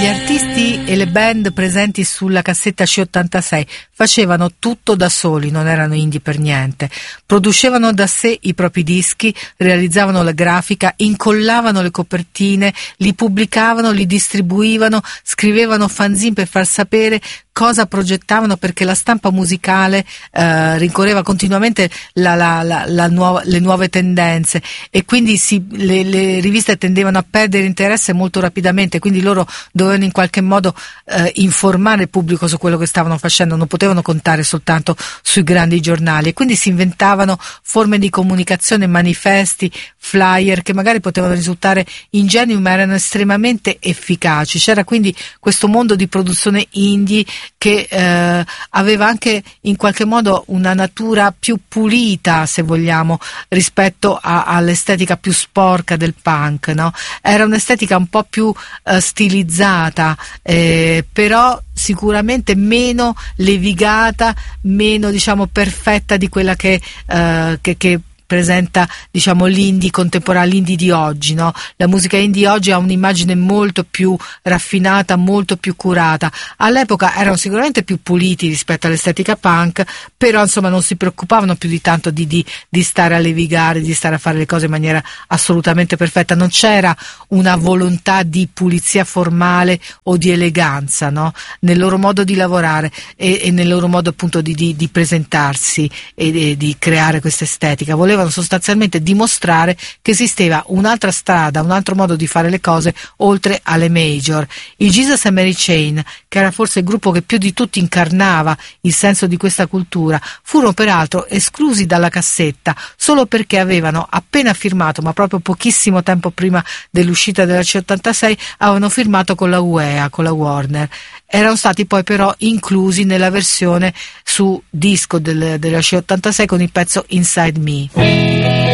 Gli artisti e le band presenti sulla cassetta C86 facevano tutto da soli, non erano indie per niente. Producevano da sé i propri dischi, realizzavano la grafica, incollavano le copertine, li pubblicavano, li distribuivano, scrivevano fanzine per far sapere cosa progettavano, perché la stampa musicale rincorreva continuamente le nuove tendenze, e quindi le riviste tendevano a perdere interesse molto rapidamente, quindi loro dovevano in qualche modo informare il pubblico su quello che stavano facendo, non potevano contare soltanto sui grandi giornali, e quindi si inventavano forme di comunicazione, manifesti, flyer che magari potevano risultare ingenui ma erano estremamente efficaci. C'era quindi questo mondo di produzione indie che aveva anche in qualche modo una natura più pulita, se vogliamo, rispetto all'estetica più sporca del punk, no? Era un'estetica un po' più stilizzata, però sicuramente meno levigata, meno, diciamo, perfetta di quella che presenta, diciamo, l'indie contemporaneo, l'indie di oggi, no? La musica indie oggi ha un'immagine molto più raffinata, molto più curata. All'epoca erano sicuramente più puliti rispetto all'estetica punk, però insomma non si preoccupavano più di tanto di stare a levigare, di stare a fare le cose in maniera assolutamente perfetta. Non c'era una volontà di pulizia formale o di eleganza, no? Nel loro modo di lavorare e nel loro modo appunto di presentarsi e di creare questa estetica. Volevano sostanzialmente dimostrare che esisteva un'altra strada, un altro modo di fare le cose oltre alle major. I Jesus and Mary Chain, che era forse il gruppo che più di tutti incarnava il senso di questa cultura, furono peraltro esclusi dalla cassetta solo perché avevano appena firmato, ma proprio pochissimo tempo prima dell'uscita della C86, avevano firmato con la UEA, con la Warner. Erano stati poi però inclusi nella versione su disco della C86 con il pezzo Inside Me.